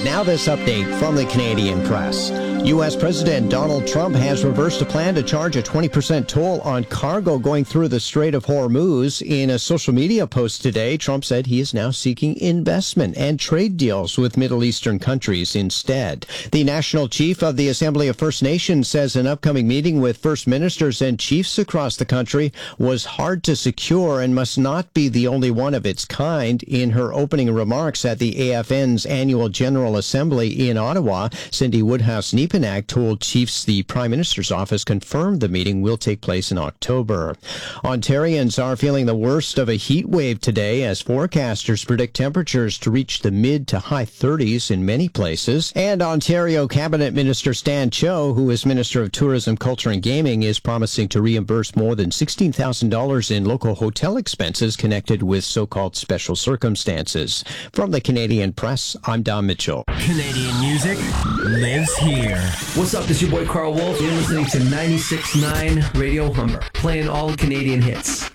Now this update from the Canadian Press. U.S. President Donald Trump has reversed a plan to charge a 20% toll on cargo going through the Strait of Hormuz. In a social media post today, Trump said he is now seeking investment and trade deals with Middle Eastern countries instead. The national chief of the Assembly of First Nations says an upcoming meeting with first ministers and chiefs across the country was hard to secure and must not be the only one of its kind. In her opening remarks at the AFN's annual General Assembly in Ottawa, Cindy Woodhouse-Neepanak told chiefs the Prime Minister's office confirmed the meeting will take place in October. Ontarians are feeling the worst of a heat wave today as forecasters predict temperatures to reach the mid to high 30s in many places. And Ontario Cabinet Minister Stan Cho, who is Minister of Tourism, Culture and Gaming, is promising to reimburse more than $16,000 in local hotel expenses connected with so-called special circumstances. From the Canadian Press, I'm Don Mitchell. Canadian music lives here. What's up? This is your boy Carl Wolf. You're listening to 96.9 Radio Humber, playing all Canadian hits.